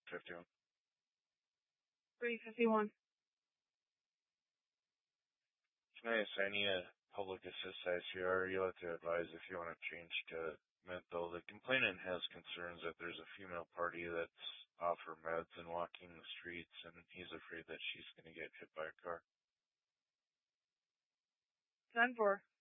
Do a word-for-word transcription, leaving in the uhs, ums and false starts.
fifty-one. three fifty-one. Nice. I need a public assist I C R. You'll have to advise if you want to change to mental. The complainant has concerns that there's a female party that's off her meds and walking the streets, and he's afraid that she's going to get hit by a car. ten four.